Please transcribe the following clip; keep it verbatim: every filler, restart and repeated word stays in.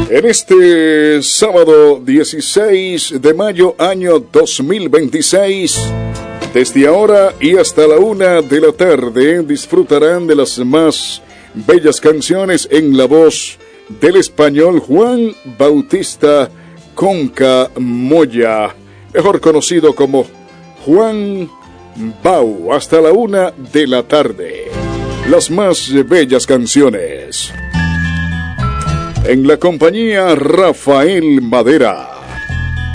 En este sábado dieciséis de mayo año dos mil veintiséis, desde ahora y hasta la una de la tarde, disfrutarán de las más bellas canciones en la voz del español Juan Bautista Conca Moya, mejor conocido como Juan Bau, hasta la una de la tarde. Las más bellas canciones. En la compañía Rafael Madera.